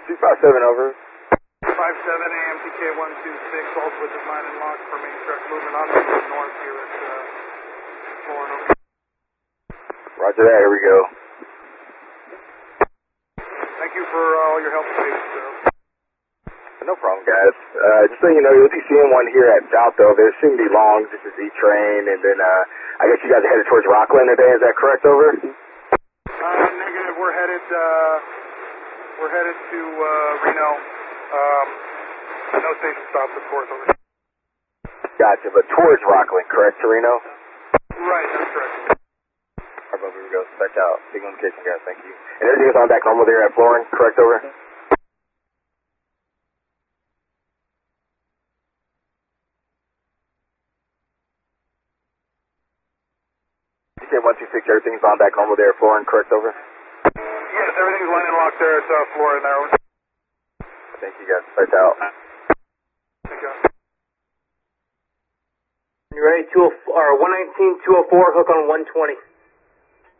257 over. 57 AMTK 126, all switches line and lock for main truck movement on the north here at Florida. Roger that, here we go. Thank you for all your help today, sir. No problem, guys. Just so you know, you'll be seeing one here at Southdale. There seem to be longs. This is E-Train, and then I guess you guys are headed towards Rockland today. Is that correct, over? Negative. We're headed to Reno. No station stops, of course. Over. Gotcha, but towards Rockland, correct, to Reno? Right, that's correct. All right, here we go. Back out. Signal indication, guys. Thank you. And everything is on back normal there at Florin, correct, over? Okay, 126, everything's on back normal there at Florin, correct, over? Yes, everything's line and locked there at Florida now. Thank you, guys. Back out. Thank you. You ready? 119, 204, hook on 120.